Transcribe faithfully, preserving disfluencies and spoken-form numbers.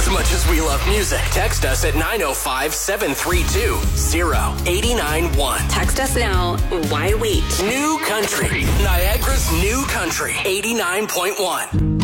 As much as we love music, text us at nine oh five, seven three two, oh eight nine one. Text us now. Why wait? New Country. Niagara's New Country. eighty-nine point one.